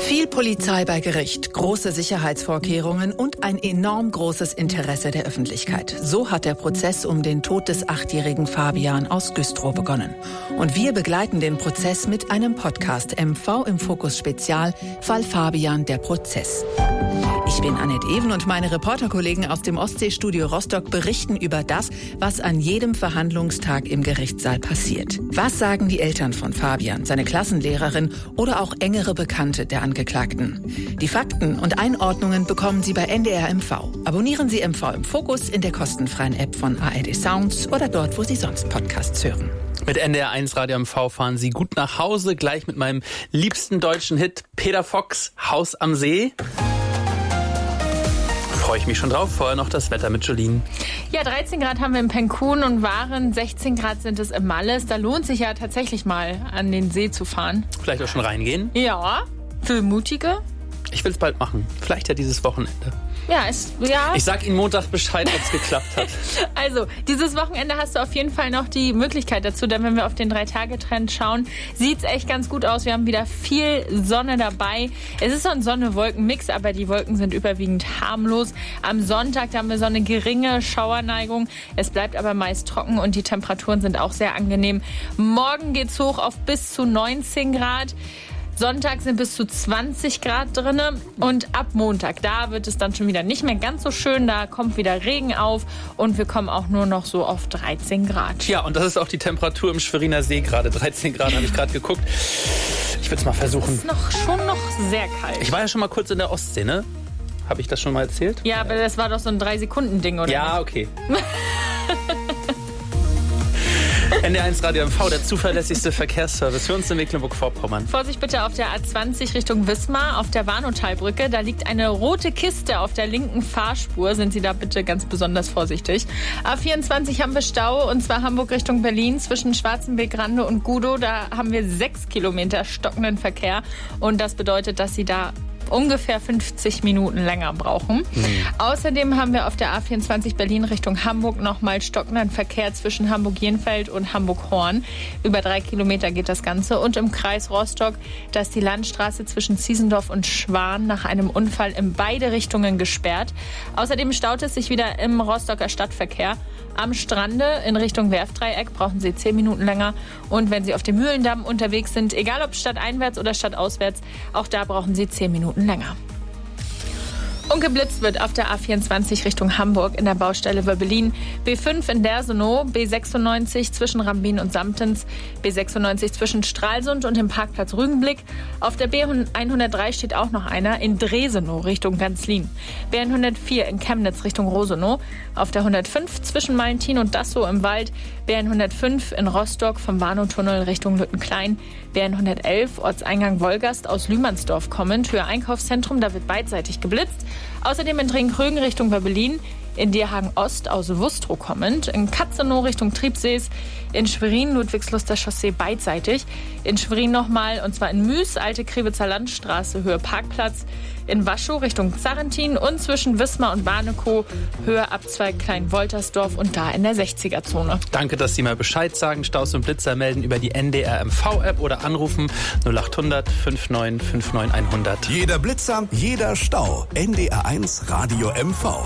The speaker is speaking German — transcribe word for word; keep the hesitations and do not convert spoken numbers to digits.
Viel Polizei bei Gericht, große Sicherheitsvorkehrungen und ein enorm großes Interesse der Öffentlichkeit. So hat der Prozess um den Tod des achtjährigen Fabian aus Güstrow begonnen. Und wir begleiten den Prozess mit einem Podcast M V im Fokus Spezial, Fall Fabian, der Prozess. Ich bin Annette Even und meine Reporterkollegen aus dem Ostseestudio Rostock berichten über das, was an jedem Verhandlungstag im Gerichtssaal passiert. Was sagen die Eltern von Fabian, seine Klassenlehrerin oder auch engere Bekannte der Angeklagten? Die Fakten und Einordnungen bekommen Sie bei N D R M V. Abonnieren Sie M V im Fokus in der kostenfreien App von A R D Sounds oder dort, wo Sie sonst Podcasts hören. Mit N D R eins Radio M V fahren Sie gut nach Hause, gleich mit meinem liebsten deutschen Hit Peter Fox, Haus am See. Freue ich mich schon drauf. Vorher noch das Wetter mit Jolene. Ja, dreizehn Grad haben wir in Penkun und Waren, sechzehn Grad sind es im Malles. Da lohnt sich ja tatsächlich mal an den See zu fahren. Vielleicht auch schon reingehen? Ja, für Mutige. Ich will es bald machen. Vielleicht ja dieses Wochenende. Ja, es, ja. Ich sag Ihnen Montag Bescheid, ob es geklappt hat. Also, dieses Wochenende hast du auf jeden Fall noch die Möglichkeit dazu, denn wenn wir auf den Drei-Tage-Trend schauen, sieht's echt ganz gut aus. Wir haben wieder viel Sonne dabei. Es ist so ein Sonne-Wolken-Mix, aber die Wolken sind überwiegend harmlos. Am Sonntag da haben wir so eine geringe Schauerneigung. Es bleibt aber meist trocken und die Temperaturen sind auch sehr angenehm. Morgen geht's hoch auf bis zu neunzehn Grad. Sonntag sind bis zu zwanzig Grad drinne und ab Montag, da wird es dann schon wieder nicht mehr ganz so schön, da kommt wieder Regen auf und wir kommen auch nur noch so auf dreizehn Grad. Ja, und das ist auch die Temperatur im Schweriner See gerade. dreizehn Grad habe ich gerade geguckt. Ich will es mal versuchen. Es ist noch, schon noch sehr kalt. Ich war ja schon mal kurz in der Ostsee, ne? Habe ich das schon mal erzählt? Ja, aber das war doch so ein drei Sekunden Ding, oder? Ja, okay. N D R eins Radio M V, der zuverlässigste Verkehrsservice für uns in Mecklenburg-Vorpommern. Vorsicht bitte auf der A zwanzig Richtung Wismar, auf der Warnow-Talbrücke. Da liegt eine rote Kiste auf der linken Fahrspur. Sind Sie da bitte ganz besonders vorsichtig. A vierundzwanzig haben wir Stau, und zwar Hamburg Richtung Berlin zwischen Schwarzenbeck-Rande und Gudow. Da haben wir sechs Kilometer stockenden Verkehr. Und das bedeutet, dass Sie da ungefähr fünfzig Minuten länger brauchen. Mhm. Außerdem haben wir auf der A vierundzwanzig Berlin Richtung Hamburg nochmal stockenden Verkehr zwischen Hamburg-Jenfeld und Hamburg-Horn. Über drei Kilometer geht das Ganze. Und im Kreis Rostock, da ist die Landstraße zwischen Ziesendorf und Schwan nach einem Unfall in beide Richtungen gesperrt. Außerdem staut es sich wieder im Rostocker Stadtverkehr. Am Strande in Richtung Werftdreieck brauchen Sie zehn Minuten länger. Und wenn Sie auf dem Mühlendamm unterwegs sind, egal ob stadteinwärts oder stadtauswärts, auch da brauchen Sie zehn Minuten länger. Und geblitzt wird auf der A vierundzwanzig Richtung Hamburg in der Baustelle Wöbbelin, B fünf in Dersenow, B sechsundneunzig zwischen Rambin und Samtens, B sechsundneunzig zwischen Stralsund und dem Parkplatz Rügenblick. Auf der B hundertdrei steht auch noch einer in Dresenow Richtung Ganzlin, B hundertvier in Chemnitz Richtung Rosenow, auf der hundertfünf zwischen Malentin und Dassow im Wald, B hundertfünf in Rostock vom Warnow-Tunnel Richtung Lüttenklein, B hundertelf Ortseingang Wolgast aus Lühmannsdorf kommend, Höhe Einkaufszentrum, da wird beidseitig geblitzt. Außerdem in Trinkrögen Richtung Wöbbelin, in Dierhagen Ost aus Wustrow kommend, in Katzenow Richtung Triebsees, in Schwerin Ludwigsluster Chaussee beidseitig, in Schwerin nochmal, und zwar in Müs, Alte Krewitzer Landstraße, Höhe Parkplatz, in Waschow Richtung Zarrentin und zwischen Wismar und Warnekow, Höhe Abzweig Klein-Woltersdorf und da in der sechziger-Zone. Danke, dass Sie mal Bescheid sagen. Staus und Blitzer melden über die N D R M V-App oder anrufen null acht hundert fünfundneunzig fünfundneunzig hundert. Jeder Blitzer, jeder Stau. N D R eins Radio M V.